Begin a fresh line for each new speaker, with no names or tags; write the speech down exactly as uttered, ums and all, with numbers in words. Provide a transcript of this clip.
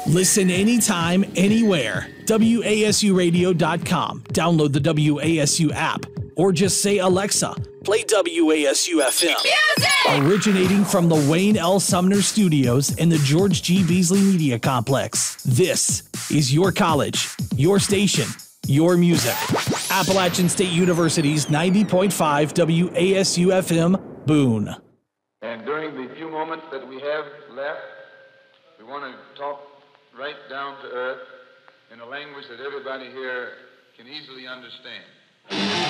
Listen anytime, anywhere. W A S U radio dot com. Download the W A S U app. Or just say, Alexa, play W A S U F M. Music! Originating from the Wayne L. Sumner Studios in the George G. Beasley Media Complex. This is your college, your station, your music. Appalachian State University's ninety point five W A S U F M, Boone.
And during the few moments that we have left, we want to talk right down to earth in a language that everybody here can easily understand.